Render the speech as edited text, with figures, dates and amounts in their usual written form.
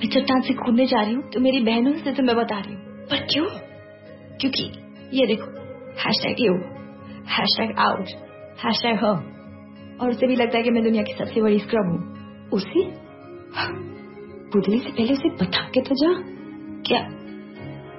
मैं चट्टान से कूदने जा रही हूँ तो मेरी बहनों से तो मैं बता रही हूँ। पर क्यों? क्योंकि ये देखो, #you, #out, #her, और उसे भी लगता है कि मैं दुनिया की सबसे बड़ी स्क्रब हूँ। उसे कूदने से पहले उसे बता के तो जा। क्या?